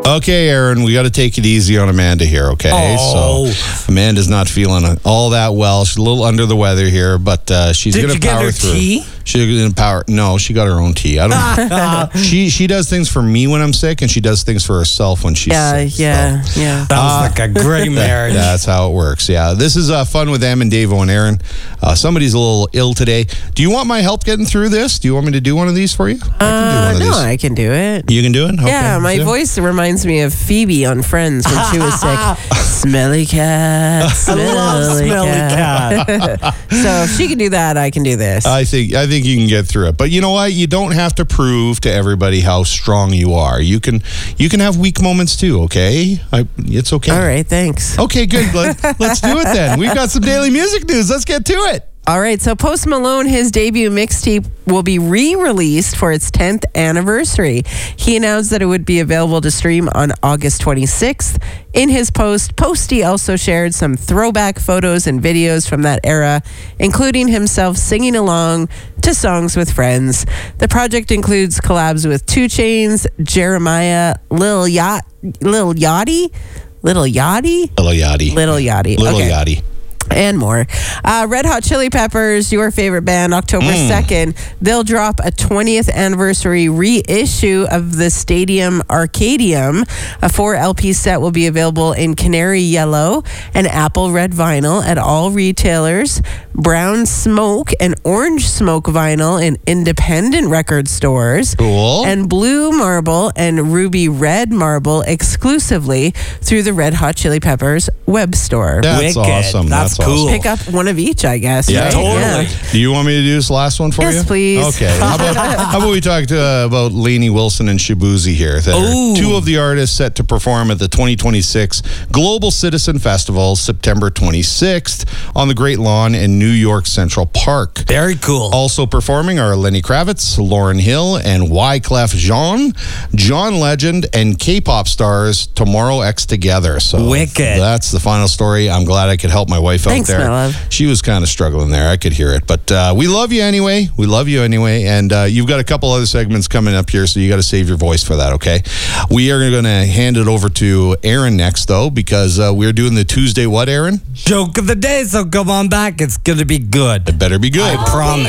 Okay, Aaron, we got to take it easy on Amanda here, okay? Oh. So Amanda's not feeling all that well. She's a little under the weather here, but she's going to power through. Did you get her tea? She's going to power. No, she got her own tea. I don't know. She does things for me when I'm sick, and she does things for herself when she's sick. Yeah. Sounds like a great marriage. That's how it works. Yeah, this is fun with Em and Davo and Aaron. Somebody's a little ill today. Do you want my help getting through this? Do you want me to do one of these for you? I can do one of these. I can do it. You can do it? Okay. Yeah, my voice reminds me of Phoebe on Friends when she was sick. Smelly cat, smelly cat. So if she can do that, I can do this. I think you can get through it. But you know what? You don't have to prove to everybody how strong you are. You can have weak moments too, okay? It's okay. All right, thanks. Okay, good. Let's do it then. We've got some daily music news. Let's get to it. All right, so Post Malone, his debut mixtape will be re-released for its 10th anniversary. He announced that it would be available to stream on August 26th. In his post, Posty also shared some throwback photos and videos from that era, including himself singing along to songs with friends. The project includes collabs with 2 Chainz, Jeremiah, Lil Yachty, okay. And more. Red Hot Chili Peppers, your favorite band, October 2nd, they'll drop a 20th anniversary reissue of the Stadium Arcadium. A 4 LP set will be available in Canary Yellow and Apple Red vinyl at all retailers, Brown Smoke and Orange Smoke vinyl in independent record stores, Cool. and Blue Marble and Ruby Red Marble exclusively through the Red Hot Chili Peppers web store. That's Wicked. awesome. That's cool. awesome. Pick up one of each, I guess. Yeah, right? totally. Yeah. Do you want me to do this last one for you? Yes, please. Okay. How about we talk about Lainey Wilson and Shabuzi here? That are 2 of the artists set to perform at the 2026 Global Citizen Festival, September 26th, on the Great Lawn in New York Central Park. Very cool. Also performing are Lenny Kravitz, Lauryn Hill, and Wyclef Jean, John Legend, and K-pop stars Tomorrow X Together. So Wicked. That's the final story. I'm glad I could help my wife Thanks, out there. my love. She was kind of struggling there. I could hear it. But we love you anyway. And you've got a couple other segments coming up here, so you got to save your voice for that, okay? We are going to hand it over to Aaron next, though, because we're doing the Tuesday what, Aaron? Joke of the day, so come on back. It's going to be good. It better be good. I promise.